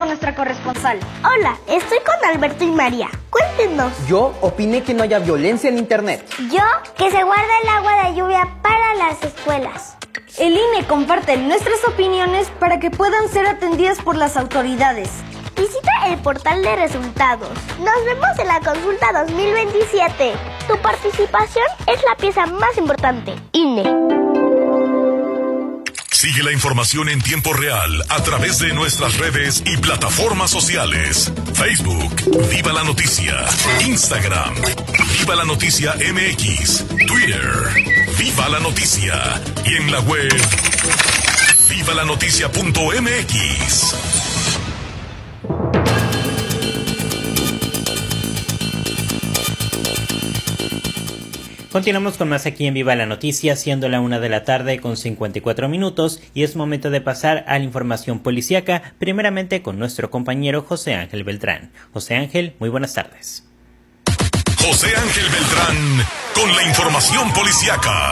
nuestra corresponsal. Hola, estoy con Alberto y María. Cuéntenos. Yo opiné que no haya violencia en internet. Yo, que se guarda el agua de lluvia para las escuelas. El INE comparte nuestras opiniones para que puedan ser atendidas por las autoridades. Visita el portal de resultados. Nos vemos en la consulta 2027. Tu participación es la pieza más importante. INE. Sigue la información en tiempo real a través de nuestras redes y plataformas sociales. Facebook, Viva la Noticia. Instagram, Viva la Noticia MX. Twitter, Viva la Noticia. Y en la web, vivalanoticia.mx. Continuamos con más aquí en Viva la Noticia, siendo la 1:00 con 54 minutos, y es momento de pasar a la información policíaca, primeramente con nuestro compañero José Ángel Beltrán. José Ángel, muy buenas tardes. José Ángel Beltrán con la información policíaca.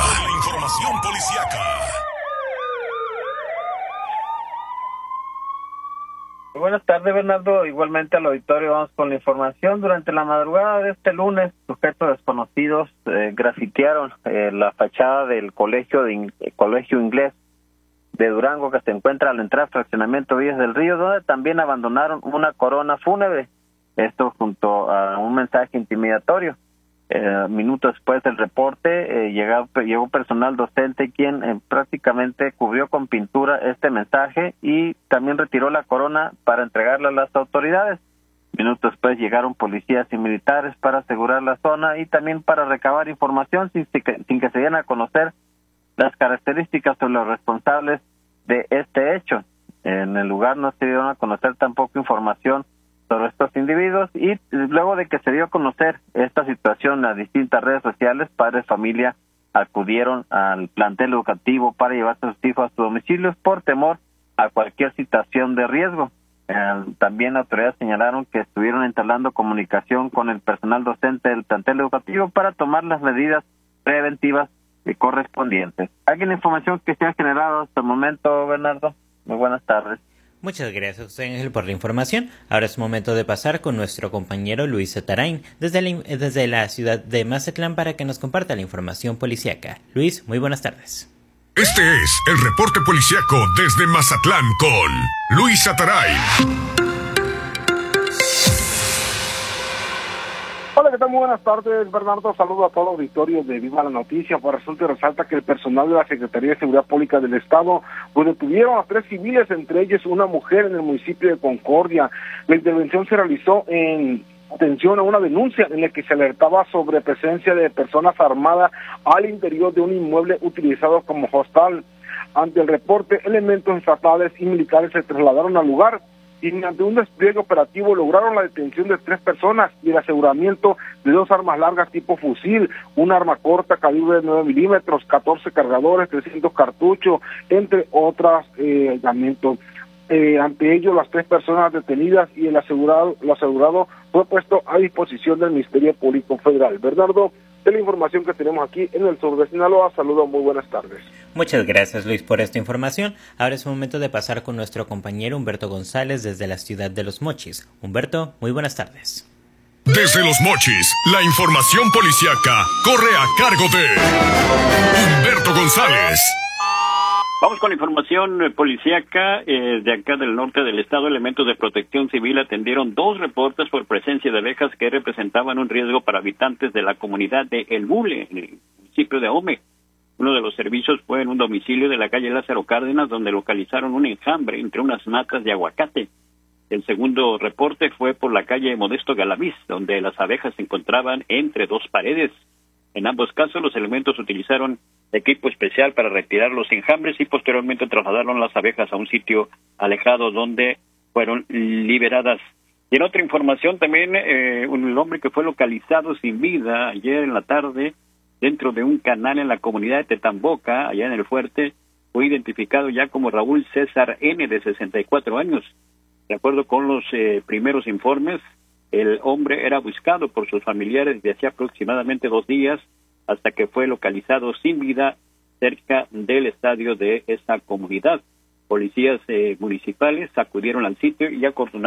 Buenas tardes, Bernardo. Igualmente al auditorio vamos con la información. Durante la madrugada de este lunes, sujetos desconocidos grafitearon la fachada del colegio inglés de Durango, que se encuentra al entrar al fraccionamiento Villas del Río, donde también abandonaron una corona fúnebre. Esto junto a un mensaje intimidatorio. Minutos después del reporte, llegó personal docente quien prácticamente cubrió con pintura este mensaje y también retiró la corona para entregarla a las autoridades. Minutos después llegaron policías y militares para asegurar la zona y también para recabar información sin que se dieran a conocer las características o los responsables de este hecho. En el lugar no se dieron a conocer tampoco información sobre estos individuos, y luego de que se dio a conocer esta situación en las distintas redes sociales, padres de familia acudieron al plantel educativo para llevarse a sus hijos a sus domicilios por temor a cualquier situación de riesgo. También autoridades señalaron que estuvieron entablando comunicación con el personal docente del plantel educativo para tomar las medidas preventivas correspondientes. ¿Alguna información que se ha generado hasta el momento, Bernardo? Muy buenas tardes. Muchas gracias, José Ángel, por la información. Ahora es momento de pasar con nuestro compañero Luis Atarain desde la ciudad de Mazatlán para que nos comparta la información policíaca. Luis, muy buenas tardes. Este es el reporte policíaco desde Mazatlán con Luis Atarain. Hola, ¿qué tal? Muy buenas tardes, Bernardo. Saludo a todo el auditorio de Viva la Noticia. Pues resulta y resalta que el personal de la Secretaría de Seguridad Pública del Estado detuvieron a 3 civiles, entre ellos una mujer en el municipio de Concordia. La intervención se realizó en atención a una denuncia en la que se alertaba sobre presencia de personas armadas al interior de un inmueble utilizado como hostal. Ante el reporte, elementos estatales y militares se trasladaron al lugar y mediante un despliegue operativo lograron la detención de 3 personas y el aseguramiento de 2 armas largas tipo fusil, una arma corta calibre 9 milímetros, 14 cargadores, 300 cartuchos, entre otros elementos. Ante ello, las 3 personas detenidas y lo asegurado fue puesto a disposición del Ministerio Público Federal. Bernardo, de la información que tenemos aquí en el sur de Sinaloa, saludos, muy buenas tardes. Muchas gracias, Luis, por esta información. Ahora es momento de pasar con nuestro compañero Humberto González desde la ciudad de Los Mochis. Humberto, muy buenas tardes. Desde Los Mochis, la información policíaca corre a cargo de Humberto González. Vamos con la información policíaca de acá del norte del estado. Elementos de protección civil atendieron 2 reportes por presencia de abejas que representaban un riesgo para habitantes de la comunidad de El Bule, en el municipio de Ahome. Uno de los servicios fue en un domicilio de la calle Lázaro Cárdenas, donde localizaron un enjambre entre unas matas de aguacate. El segundo reporte fue por la calle Modesto Galaviz, donde las abejas se encontraban entre 2 paredes. En ambos casos, los elementos utilizaron equipo especial para retirar los enjambres y posteriormente trasladaron las abejas a un sitio alejado donde fueron liberadas. Y en otra información también, un hombre que fue localizado sin vida ayer en la tarde dentro de un canal en la comunidad de Tetamboca, allá en el Fuerte, fue identificado ya como Raúl César N., de 64 años. De acuerdo con los primeros informes, el hombre era buscado por sus familiares desde hacía aproximadamente 2 días, hasta que fue localizado sin vida cerca del estadio de esa comunidad. Policías municipales acudieron al sitio y